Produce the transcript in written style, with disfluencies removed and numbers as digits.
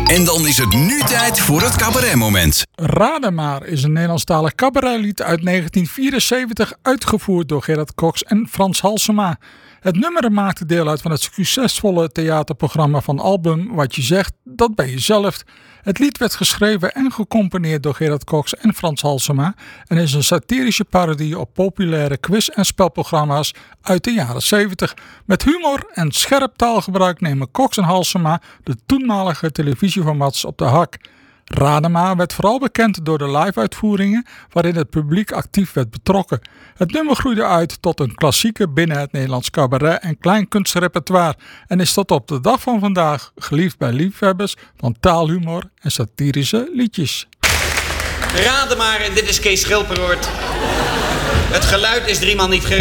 En dan is het nu tijd voor het cabaretmoment. Raden maar is een Nederlandstalig cabaretlied uit 1974 uitgevoerd door Gerard Cox en Frans Halsema. Het nummer maakte deel uit van het succesvolle theaterprogramma van Album Wat je zegt, dat ben je zelf. Het lied werd geschreven en gecomponeerd door Gerard Cox en Frans Halsema en is een satirische parodie op populaire quiz- en spelprogramma's uit de jaren 70. Met humor en scherp taalgebruik nemen Cox en Halsema de toenmalige televisieformats op de hak. Radema werd vooral bekend door de live-uitvoeringen waarin het publiek actief werd betrokken. Het nummer groeide uit tot een klassieker binnen het Nederlands cabaret en kleinkunstrepertoire en is tot op de dag van vandaag geliefd bij liefhebbers van taalhumor en satirische liedjes. Raden maar, en dit is Kees Schilperoort. Het geluid is 3 maal niet